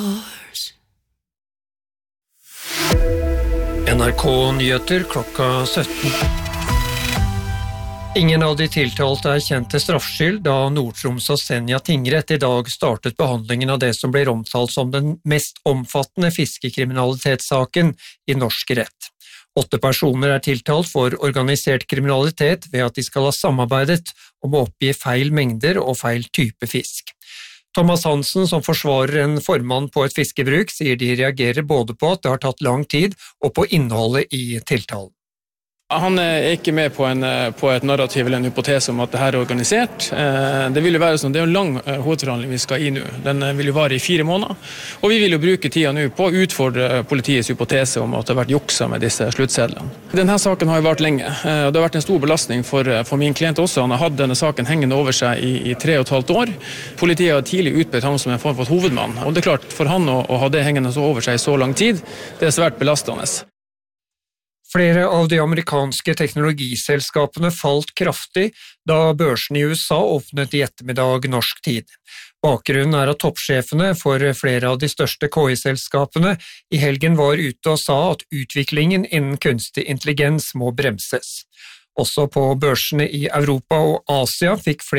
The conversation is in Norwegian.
NRK Nyheter klokka 17. Ingen av de tiltalte kjent til straffskyld da Nord-Troms og Senja tingrett I dag startet behandlingen av det som blir omtalt som den mest omfattende fiskekriminalitetssaken I norsk rett. 8 personer tiltalt for organisert kriminalitet ved at de skal ha samarbeidet om å oppgi feil mengder og feil type fisk. Thomas Hansen, som forsvarer en formann på et fiskebruk, sier de reagerer både på at det har tatt lang tid og på innholdet I tiltalen. Han ikke med på et narrativ eller en hypotese om at det her organisert. Det vil jo være sånn, det en lang hovedforhandling vi skal I nå. Den vil jo vare I 4 måneder, og vi vil jo bruke tida nå på å utfordre politiets hypotese om at det har vært juksa med disse sluttsedlene. Denne saken har jo vart lenge, og det har vært en stor belastning for min klient også. Han har hatt denne saken hengende over seg I 3,5 år. Politiet har tidlig utpekt ham som en form for hovedmann, og det klart, for han å ha det hengende over seg I så lang tid, det svært belastende. Flere av de amerikanske teknologiselskapene falt kraftig da børsen I USA åpnet I ettermiddag norsk tid. Bakgrunnen at toppsjefene for flere av de største KI-selskapene I helgen var ute og sa at utviklingen innen kunstig intelligens må bremses. Også på børsene I Europa og Asia fikk flere